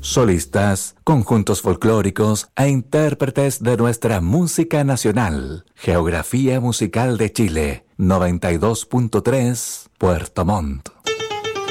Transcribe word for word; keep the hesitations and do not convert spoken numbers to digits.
solistas, conjuntos folclóricos e intérpretes de nuestra música nacional. Geografía musical de Chile, noventa y dos punto tres, Puerto Montt.